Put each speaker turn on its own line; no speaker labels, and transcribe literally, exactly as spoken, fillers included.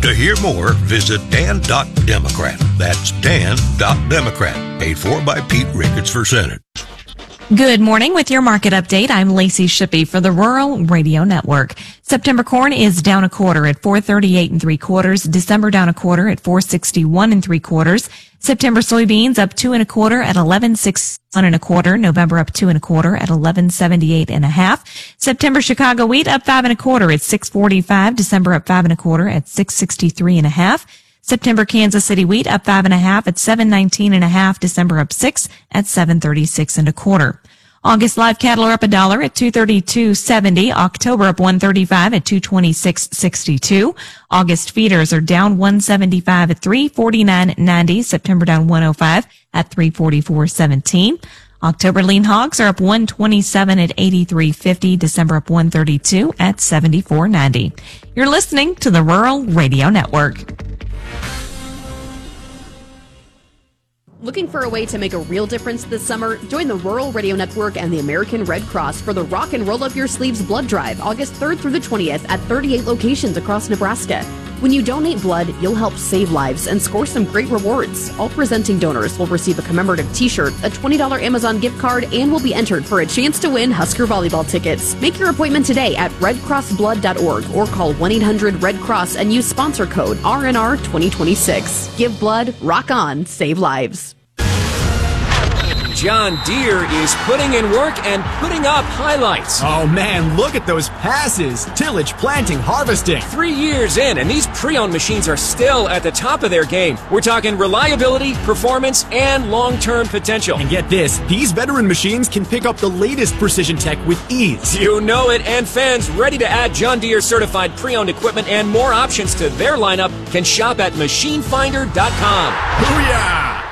To hear more, visit dan dot democrat. That's dan dot democrat. Paid for by Pete Ricketts for Senate.
Good morning. With your market update, I'm Lacey Shippey for the Rural Radio Network. September corn is down a quarter at four thirty-eight and three quarters. December down a quarter at four sixty-one and three quarters. September soybeans up two and a quarter at eleven sixty-one and a quarter. November up two and a quarter at eleven seventy-eight and a half. September Chicago wheat up five and a quarter at six forty-five. December up five and a quarter at six sixty-three and a half. September Kansas City wheat up five and a half at seven nineteen and a half. December up six at seven thirty-six and a quarter. August live cattle are up a dollar at two thirty-two seventy. October up one thirty-five at two twenty-six sixty-two. August feeders are down one seventy-five at three forty-nine ninety. September down one oh five at three forty-four seventeen. October lean hogs are up one twenty-seven at eighty-three fifty. December up one thirty-two at seventy-four ninety. You're listening to the Rural Radio Network.
Looking for a way to make a real difference this summer? Join the Rural Radio Network and the American Red Cross for the Rock and Roll Up Your Sleeves Blood Drive, August third through the twentieth at thirty-eight locations across Nebraska. When you donate blood, you'll help save lives and score some great rewards. All presenting donors will receive a commemorative t-shirt, a twenty dollars Amazon gift card, and will be entered for a chance to win Husker volleyball tickets. Make your appointment today at red cross blood dot org or call one eight hundred red cross and use sponsor code R N R twenty twenty-six. Give blood, rock on, save lives.
John Deere is putting in work and putting up highlights.
Oh man, look at those passes. Tillage, planting, harvesting.
Three years in, and these pre-owned machines are still at the top of their game. We're talking reliability, performance, and long-term potential.
And get this, these veteran machines can pick up the latest precision tech with ease.
You know it, and fans ready to add John Deere certified pre-owned equipment and more options to their lineup can shop at machine finder dot com.
Booyah!